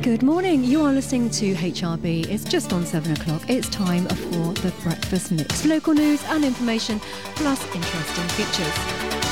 Good morning. You are listening to HRB. It's just on 7 o'clock. It's time for the Breakfast Mix. Local news and information, plus interesting features.